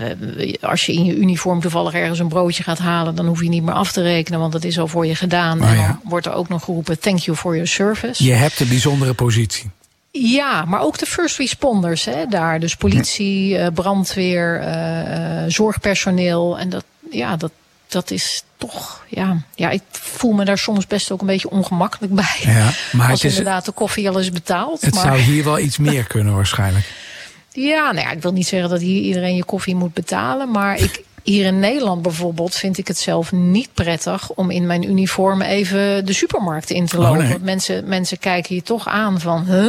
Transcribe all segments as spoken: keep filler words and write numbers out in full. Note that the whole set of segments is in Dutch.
als je in je uniform toevallig ergens een broodje gaat halen, dan hoef je niet meer af te rekenen, want dat is al voor je gedaan. Oh, en dan ja. wordt er ook nog geroepen, thank you for your service. Je hebt een bijzondere positie. Ja, maar ook de first responders hè, daar. Dus politie, uh, brandweer, uh, zorgpersoneel. En dat, ja, dat, dat is toch, ja, ja, ik voel me daar soms best ook een beetje ongemakkelijk bij. Ja, maar als het is, inderdaad de koffie al is betaald. Het maar... zou hier wel iets meer kunnen waarschijnlijk. Ja, nou ja, ik wil niet zeggen dat hier iedereen je koffie moet betalen. Maar ik, hier in Nederland bijvoorbeeld vind ik het zelf niet prettig om in mijn uniform even de supermarkt in te lopen. Oh, nee. Want mensen, mensen kijken je toch aan van, huh?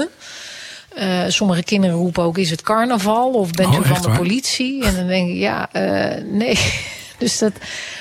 Uh, sommige kinderen roepen ook, is het carnaval? Of bent oh, u van de waar? politie? En dan denk ik, ja, uh, nee. Dus dat,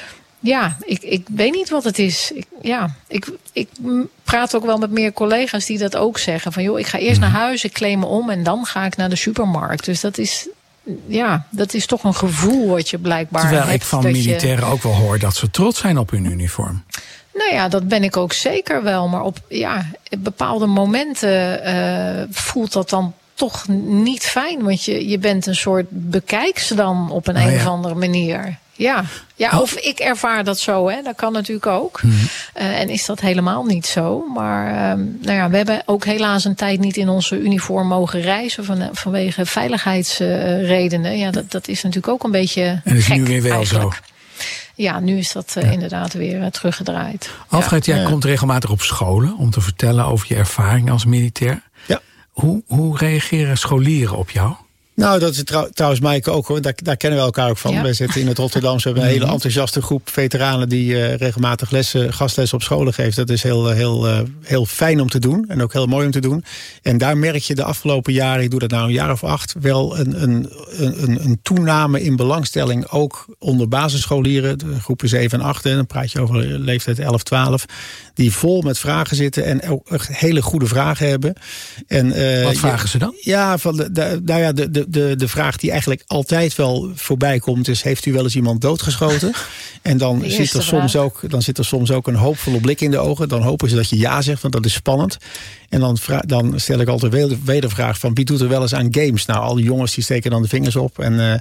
ja, ik, ik weet niet wat het is. Ik, ja, ik, ik praat ook wel met meer collega's die dat ook zeggen. Van joh, ik ga eerst mm. naar huis, ik kleed me om en dan ga ik naar de supermarkt. Dus dat is, ja, dat is toch een gevoel wat je blijkbaar Terwijl hebt. Terwijl ik van militairen je... ook wel hoor dat ze trots zijn op hun uniform. Nou ja, dat ben ik ook zeker wel. Maar op ja, bepaalde momenten uh, voelt dat dan toch niet fijn. Want je, je bent een soort bekijkster dan op een, oh, een ja. of andere manier. Ja, ja oh. Of ik ervaar dat zo. Hè. Dat kan natuurlijk ook. Mm-hmm. Uh, en is dat helemaal niet zo. Maar uh, nou ja, we hebben ook helaas een tijd niet in onze uniform mogen reizen. Van, vanwege veiligheidsredenen. Uh, ja, dat, dat is natuurlijk ook een beetje en dat is gek, nu weer wel eigenlijk. zo. Ja, nu is dat uh, ja. inderdaad weer uh, teruggedraaid. Alfred, ja. jij ja. komt regelmatig op scholen om te vertellen over je ervaring als militair. Ja. Hoe, hoe reageren scholieren op jou? Nou, dat is trouw, trouwens Maaike ook hoor. Daar, daar kennen we elkaar ook van. Ja. Wij zitten in het Rotterdamse. We hebben een hele enthousiaste groep veteranen die uh, regelmatig lessen, gastlessen op scholen geeft. Dat is heel, heel, uh, heel fijn om te doen. En ook heel mooi om te doen. En daar merk je de afgelopen jaren, ik doe dat nou een jaar of acht, wel een, een, een, een toename in belangstelling. Ook onder basisscholieren, de groepen zeven en acht. En dan praat je over leeftijd elf, twaalf. Die vol met vragen zitten en ook hele goede vragen hebben. En, uh, Wat vragen ze dan? Ja, van de, de, nou ja, de, de, de, de vraag die eigenlijk altijd wel voorbij komt is, heeft u wel eens iemand doodgeschoten? En dan zit, er soms ook, dan zit er soms ook een hoopvolle blik in de ogen. Dan hopen ze dat je ja zegt, want dat is spannend. En dan, vra- dan stel ik altijd weer de wedervraag van, wie doet er wel eens aan games? Nou, al die jongens die steken dan de vingers op. En uh,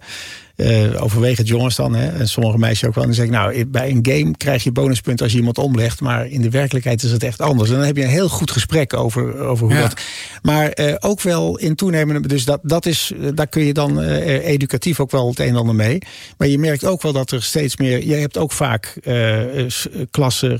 uh, overwegend jongens dan, hè, en sommige meisjes ook wel. En dan zeg ik, nou, bij een game krijg je bonuspunten als je iemand omlegt. Maar in de werkelijkheid is het echt anders. En dan heb je een heel goed gesprek over, over hoe ja. dat... Maar uh, ook wel in toenemende... Dus dat, dat is, daar kun je dan uh, educatief ook wel het een en ander mee. Maar je merkt ook wel dat er steeds meer... Je hebt ook vaak uh, klassen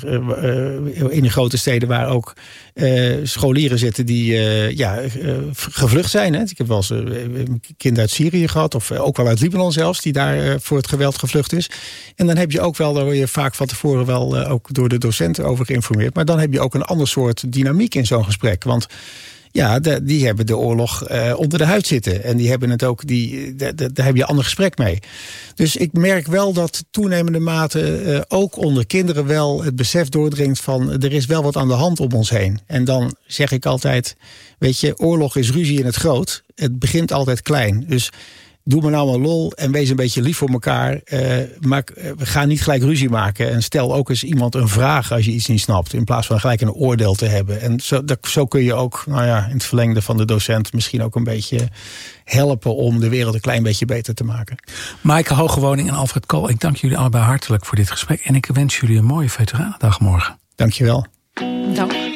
uh, in de grote steden waar ook uh, scholieren zitten die uh, ja, uh, gevlucht zijn. Hè. Ik heb wel eens uh, kinderen uit Syrië gehad, of uh, ook wel uit Libanon zelfs, die daar uh, voor het geweld gevlucht is. En dan heb je ook wel, daar word je vaak van tevoren wel uh, ook door de docenten over geïnformeerd. Maar dan heb je ook een ander soort dynamiek in zo'n gesprek. Want ja, de, die hebben de oorlog uh, onder de huid zitten. En die hebben het ook, die, de, de, daar heb je een ander gesprek mee. Dus ik merk wel dat toenemende mate uh, ook onder kinderen wel het besef doordringt van, er is wel wat aan de hand om ons heen. En dan zeg ik altijd, weet je, oorlog is ruzie in het groot. Het begint altijd klein. Dus doe maar nou maar lol en wees een beetje lief voor elkaar. Uh, maar we gaan niet gelijk ruzie maken. En stel ook eens iemand een vraag als je iets niet snapt, in plaats van gelijk een oordeel te hebben. En zo, dat, zo kun je ook, nou ja, in het verlengde van de docent misschien ook een beetje helpen om de wereld een klein beetje beter te maken. Maaike Hogewoning en Alfred Kool, ik dank jullie allebei hartelijk voor dit gesprek. En ik wens jullie een mooie Veteranendag morgen. Dank je wel. Dank.